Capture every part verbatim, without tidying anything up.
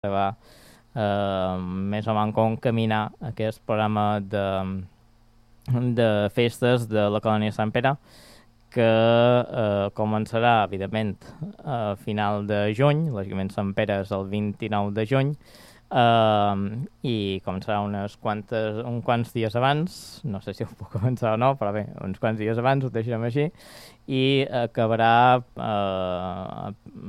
va eh, més o menys encaminar aquest programa de, de festes de la colònia Sant Pere, que eh, començarà, evidentment, a final de juny. Lògicament, Sant Pere és el vint-i-nou de juny, Uh, i començarà unes quantes, uns quants dies abans, no sé si ho puc començar o no, però bé, uns quants dies abans, ho deixarem així, i acabarà uh,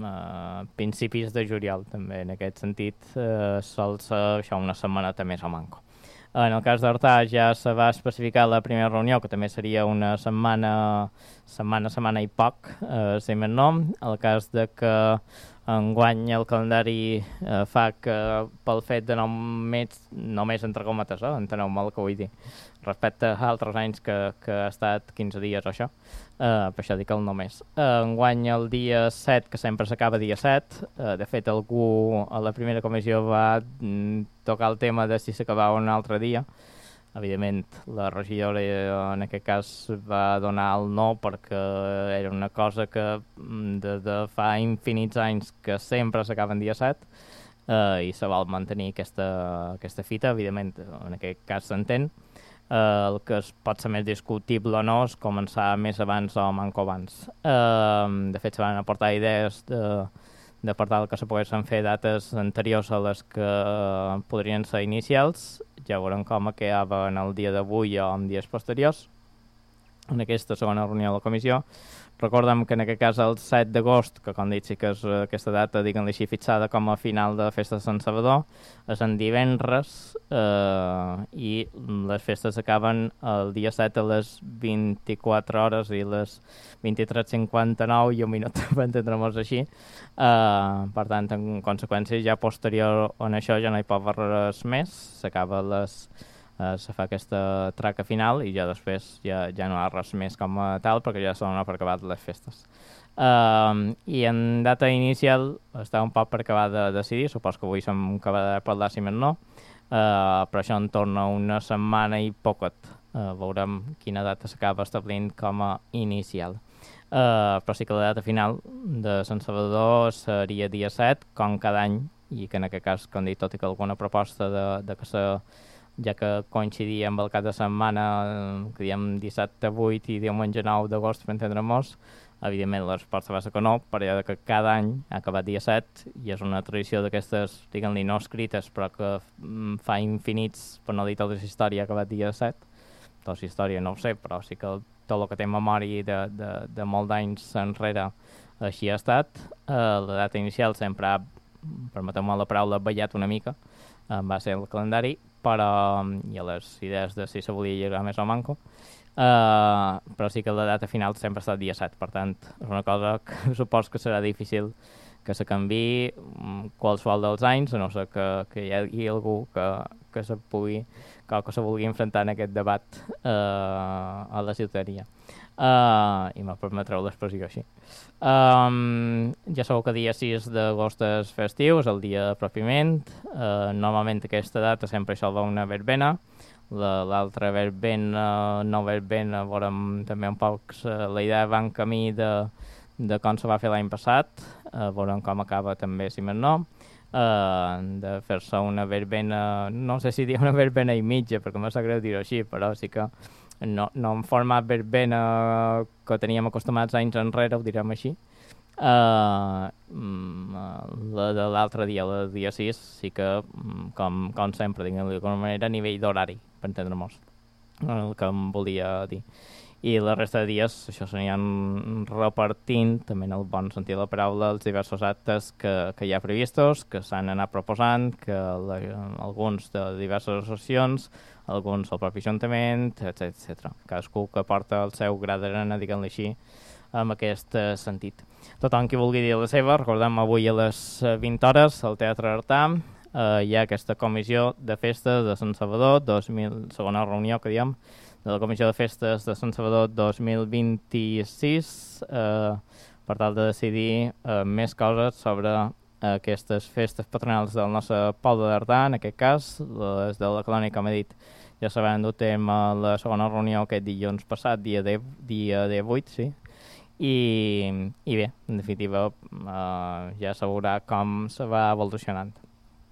a principis de juliol, també. En aquest sentit, uh, sol ser això una setmaneta més o manco. En el cas d'Hortà ja se va especificar la primera reunió, que també seria una setmana, setmana, setmana i poc, eh, si més no. El cas de que enguany el calendari eh, fa que pel fet de només, només entre cometes, eh, enteneu-me el que vull dir, respecte a altres anys que, que ha estat quinze dies o això, eh, per això dic el només. Eh, enguany el dia set, que sempre s'acaba dia set, eh, de fet algú a la primera comissió va mm, tocar el tema de si s'acabava un altre dia. Evidentment, la regidora en aquest cas va donar el no perquè era una cosa que de, de fa infinits anys que sempre s'acaben dia set, eh, i se vol mantenir aquesta, aquesta fita. Evidentment, en aquest cas s'entén. Eh, el que es pot ser més discutible o no és començar més abans o manco abans. Eh, de fet, se van aportar idees de, de per tal que se poguessin fer dates anteriors a les que eh, podrien ser inicials. Ja veurem com quedava en el dia d'avui o en dies posteriors en aquesta segona reunió de la comissió. Recordem que en aquest cas el set d'agost, que com dit sí que és aquesta data, diguem-li així, fixada com a final de la festa de Sant Salvador, és en divendres, eh, i les festes acaben el dia set a les vint-i-quatre hores i les vint-i-tres cinquanta-nou i un minut, per entendre-nos així. Eh, per tant, en conseqüència, ja posterior a això ja no hi pot haver res més, s'acaba les... Uh, se fa aquesta traca final i ja després ja, ja no hi ha res més com a tal perquè ja són per acabar les festes. Uh, I en data inicial està un poc per acabar de decidir, supos que avui som acabar de parlar si més no, uh, però això en torna una setmana i poquet. Uh, veurem quina data s'acaba establint com a inicial. Uh, però sí que la data final de Sant Salvador seria dia set, com cada any, i que en aquest cas, com dic, tot i que alguna proposta de, de que se ja que coincidia amb el cap de setmana, que diem dissabte vuit i diumenge nou d'agost, per entendre-nos, evidentment la resposta va ser que no, perquè que cada any ha acabat dia set, i és una tradició d'aquestes, diguem-li, no escrites, però que fa infinits, per no dir tota la història, ha acabat dia set. Tota la història no ho sé, però sí que tot el que té memòria de, de, de molt d'anys enrere així ha estat. Eh, la data inicial sempre ha, permeteu-me la paraula, ballat una mica, eh, va ser el calendari, però i a les idees de si se volia llegar més o manco, uh, però sí que la data final sempre ha estat dia set, per tant és una cosa que supos que serà difícil que se canvi qualsevol dels anys, a no ser que, que hi hagi algú que, que se pugui que, que se vulgui enfrontar en aquest debat uh, a la ciutadania. Uh, i me permetreu l'expressió així. Um, ja sabeu que dia sis d'agost és festiu, és el dia pròpiament. Uh, normalment aquesta data sempre això va una verbena. L'altra la, verbena, no verbena, veurem també un poc uh, la idea va en camí de, de com se va fer l'any passat, uh, veurem com acaba també, si més no. Uh, de fer-se una verbena, no sé si dir una verbena i mitja, perquè m'ha sap greu dir-ho així, però sí que no, no en format verbena que teníem acostumats anys enrere, ho direm així. Uh, la de l'altre dia, la del dia sis, sí que, com, com sempre, diguem-li d'alguna manera, a nivell d'horari, per entendre-nos, el que em volia dir. I la resta de dies, això s'aniran repartint, també en el bon sentit de la paraula, els diversos actes que, que hi ha previstos, que s'han anat proposant, que la, alguns de diverses associacions, alguns del propi Ajuntament, etcètera. Cadascú que porta el seu gra d'arena, diguem-li així, en aquest sentit. Tothom qui vulgui dir la seva, recordem avui a les vint hores al Teatre Artà, eh, hi ha aquesta comissió de festes de Sant Salvador, dos mil, segona reunió que diem, de la Comissió de Festes de Sant Salvador dos mil vint-i-sis, eh, per tal de decidir eh, més coses sobre eh, aquestes festes patronals del nostre poble d'Artà, en aquest cas, les de la colònia, com he dit, ja sabem dutem a la segona reunió aquest dilluns passat, dia de, dia de vuit, sí, i, i bé, en definitiva, eh, ja s'veurà com se va evolucionant.